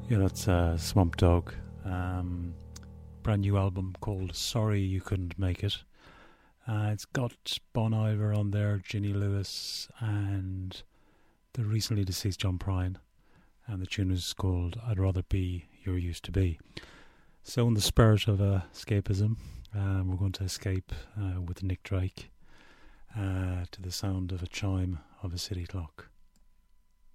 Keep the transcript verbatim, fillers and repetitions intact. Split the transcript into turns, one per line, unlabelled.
Yeah, that's uh, Swamp Dog. Um, brand new album called Sorry You Couldn't Make It. Uh, it's got Bon Iver on there, Ginny Lewis, and the recently deceased John Prine. And the tune is called I'd Rather Be Your Used to Be. So in the spirit of uh, escapism, uh, we're going to escape uh, with Nick Drake uh, to the sound of a chime of a city clock.